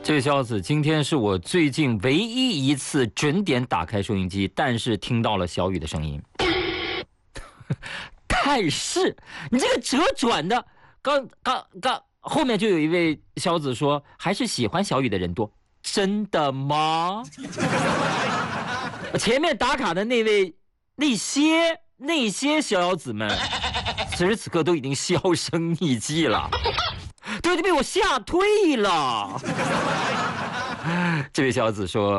这位小子，今天是我最近唯一一次准点打开收音机，但是听到了小雨的声音。但是你这个折转的，刚后面就有一位小子说，还是喜欢小雨的人多，真的吗？前面打卡的那些小子们，此时此刻都已经销声匿迹了，都已经被我吓退了。这位小子说。